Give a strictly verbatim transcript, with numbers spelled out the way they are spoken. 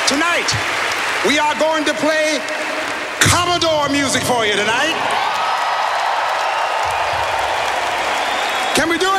Tonight, we are going to play Commodore music for you tonight. Can we do